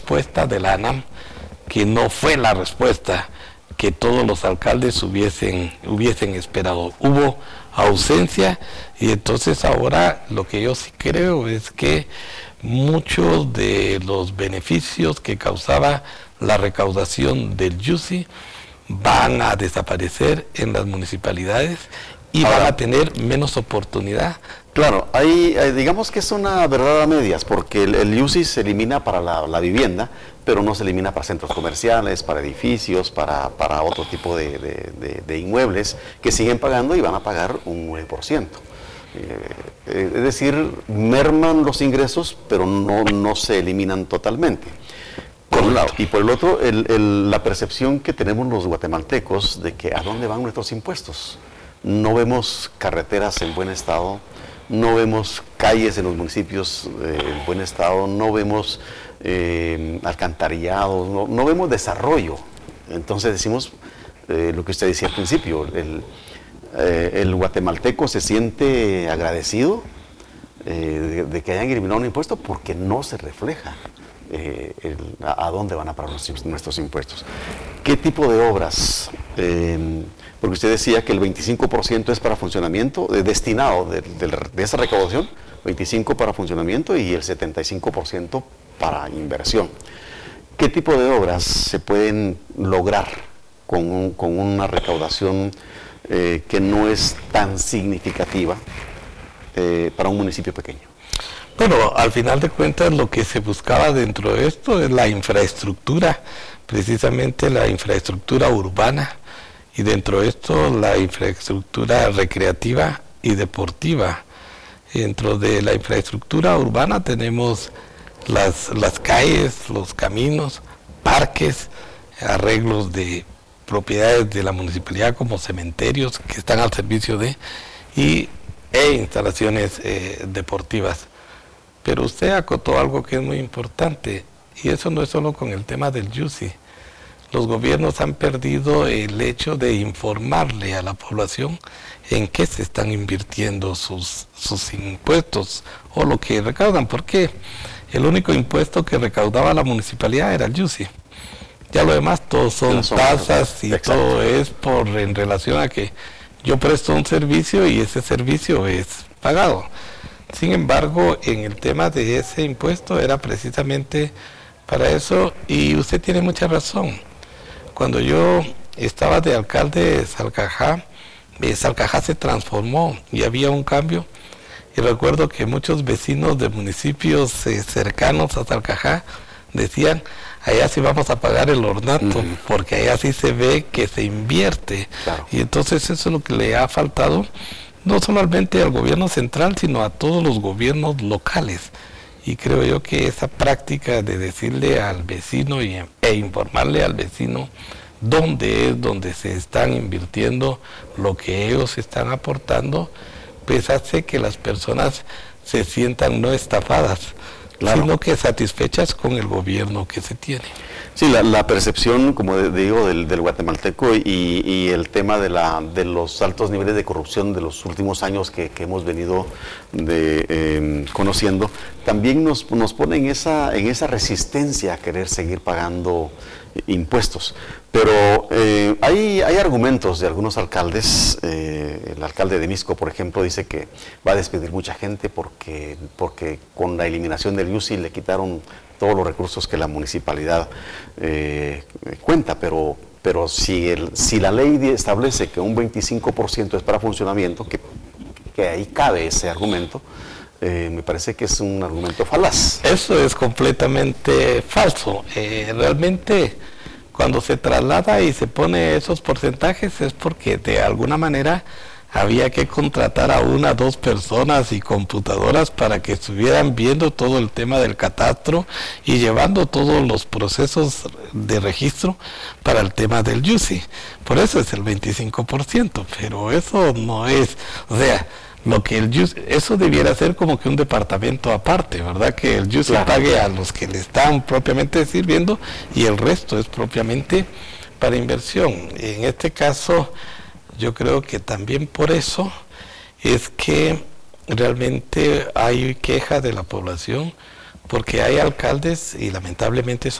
respuesta de la ANAM, que no fue la respuesta que todos los alcaldes hubiesen esperado. Hubo ausencia, y entonces ahora lo que yo sí creo es que muchos de los beneficios que causaba la recaudación del YUSI van a desaparecer en las municipalidades y van a tener menos oportunidad. Claro, digamos que es una verdad a medias, porque el YUSI se elimina para la vivienda, pero no se elimina para centros comerciales, para edificios, para otro tipo de inmuebles que siguen pagando y van a pagar un 9%. Es decir, merman los ingresos, pero no se eliminan totalmente. Por un lado. Y por el otro, la percepción que tenemos los guatemaltecos de que a dónde van nuestros impuestos. No vemos carreteras en buen estado, no vemos calles en los municipios en buen estado, no vemos alcantarillado, no vemos desarrollo. Entonces decimos lo que usted decía al principio, el guatemalteco se siente agradecido de que hayan eliminado un impuesto porque no se refleja a dónde van a parar nuestros impuestos. ¿Qué tipo de obras? Porque usted decía que el 25% es para funcionamiento, destinado de esa recaudación, 25% para funcionamiento y el 75% para inversión. ¿Qué tipo de obras se pueden lograr con una recaudación que no es tan significativa para un municipio pequeño? Bueno, al final de cuentas lo que se buscaba dentro de esto es la infraestructura, precisamente la infraestructura urbana, y dentro de esto la infraestructura recreativa y deportiva. Dentro de la infraestructura urbana tenemos las calles, los caminos, parques, arreglos de propiedades de la municipalidad como cementerios que están al servicio e instalaciones deportivas. Pero usted acotó algo que es muy importante, y eso no es solo con el tema del YUSI. Los gobiernos han perdido el hecho de informarle a la población en qué se están invirtiendo sus impuestos o lo que recaudan, porque el único impuesto que recaudaba la municipalidad era el YUSI. Ya lo demás todos son tasas y exacto, todo es en relación a que yo presto un servicio y ese servicio es pagado. Sin embargo, en el tema de ese impuesto era precisamente para eso, y usted tiene mucha razón. Cuando yo estaba de alcalde de Salcajá, Salcajá se transformó y había un cambio, y recuerdo que muchos vecinos de municipios cercanos a Salcajá decían: allá sí vamos a pagar el ornato, porque allá sí se ve que se invierte. Claro. Y entonces eso es lo que le ha faltado, no solamente al gobierno central, sino a todos los gobiernos locales. Y creo yo que esa práctica de decirle al vecino e informarle al vecino dónde es donde se están invirtiendo lo que ellos están aportando, pues hace que las personas se sientan no estafadas, claro, sino que satisfechas con el gobierno que se tiene. Sí, la percepción, como digo, del guatemalteco y el tema de los altos niveles de corrupción de los últimos años que hemos venido conociendo, también nos pone en esa resistencia a querer seguir pagando impuestos. Pero hay argumentos de algunos alcaldes. El alcalde de Misco, por ejemplo, dice que va a despedir mucha gente porque con la eliminación del YUSI le quitaron todos los recursos que la municipalidad cuenta, pero si la ley establece que un 25% es para funcionamiento, que ahí cabe ese argumento, me parece que es un argumento falaz. Eso es completamente falso. Realmente, cuando se traslada y se pone esos porcentajes es porque de alguna manera había que contratar a 1 o 2 personas y computadoras para que estuvieran viendo todo el tema del catastro y llevando todos los procesos de registro para el tema del YUSI. Por eso es el 25%, pero eso no es, o sea, lo que el YUSI, eso debiera ser como que un departamento aparte, ¿verdad? Que el YUSI claro, pague a los que le están propiamente sirviendo y el resto es propiamente para inversión. En este caso, yo creo que también por eso es que realmente hay queja de la población, porque hay alcaldes, y lamentablemente